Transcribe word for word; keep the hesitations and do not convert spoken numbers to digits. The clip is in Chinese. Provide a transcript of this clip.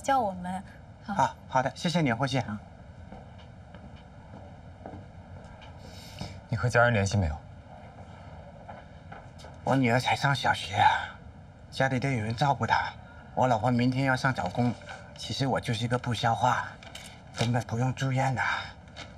叫我们。 好，好的，谢谢你，慧心。 你和家人联系没有？ 我女儿才上小学啊，家里得有人照顾她。我老婆明天要上早工，其实我就是一个不消化，根本不用住院的。